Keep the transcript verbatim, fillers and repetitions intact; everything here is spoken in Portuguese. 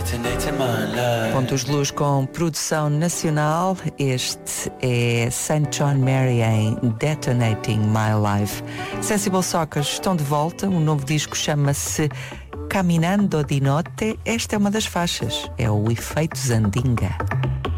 Pontos de luz com produção nacional. Este é Saint John Mary em Detonating My Life. Sensible Sockers estão de volta. O novo disco chama-se Caminando di Notte. Esta é uma das faixas. É o Efeito Zandinga.